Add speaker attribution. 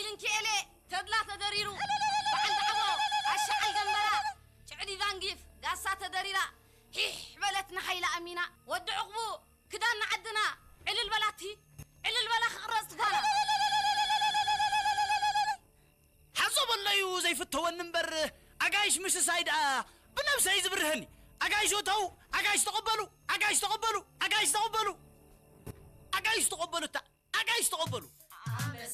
Speaker 1: إلين كيلي تدلا تدريرو بعد عبو أشعل جنبرا تعدي فانجيف قاسا تدريرا هيح بلتنا حيلة أمينة ود عقبو كدان عدنا على البلاتي على البلا خرست فانا
Speaker 2: حسب الله يو زي فتوى النمبر أجايش مش سايد بنفسه يزبرهني أجايش وتو أجايش تقبلوا أجايش تقبلوا أجايش تقبلوا أجايش تقبلوا تا أجايش تقبلوا